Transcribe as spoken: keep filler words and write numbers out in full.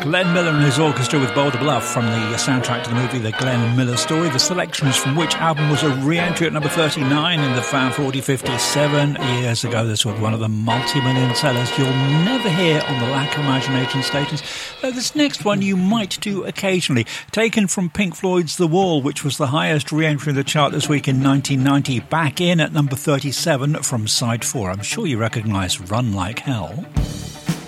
Glenn Miller and his orchestra with Boulder Bluff from the soundtrack to the movie The Glenn Miller Story, the selections from which album was a re-entry at number thirty-nine in the Fan forty fifty-seven years ago. This was one of the multi-million sellers you'll never hear on the Lack of Imagination stations. Though this next one you might do occasionally. Taken from Pink Floyd's The Wall, which was the highest re-entry in the chart this week in nineteen ninety. Back in at number thirty-seven from side four. I'm sure you recognise Run Like Hell.